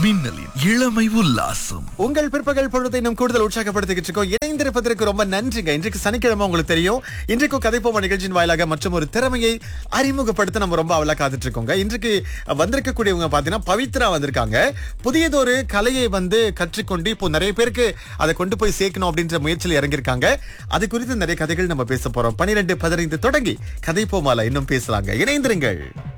மின்னலின் இளமை உல்லாசம். உங்கள் பிற்பகல் பொழுதை இன்னும் கூடுதல் உற்சாகப்படுத்திக்கிட்டு இருக்கோம். இணைந்திருப்பதற்கு ரொம்ப நன்றிங்க. இன்றைக்கு சனிக்கிழமை, உங்களுக்கு தெரியும். இன்றைக்கு கதைப்போமா நிகழ்ச்சியின் வாயிலாக மற்றும் ஒரு திறமையை அறிமுகப்படுத்த நம்ம ரொம்ப அவலா காத்துட்டு இருக்கோங்க. இன்றைக்கு வந்திருக்கக்கூடியவங்க பாத்தீங்கன்னா பவித்ரா வந்திருக்காங்க. புதியதொரு கலையை கற்றுக்கொண்டு இப்போ நிறைய பேருக்கு அதை கொண்டு போய் சேர்க்கணும் அப்படின்ற முயற்சியில் இறங்கியிருக்காங்க. அது குறித்து நிறைய கதைகள் நம்ம பேச போறோம். 12:15 தொடங்கி கதைப்போமால இன்னும் பேசலாங்க. இணைந்திருங்கள்.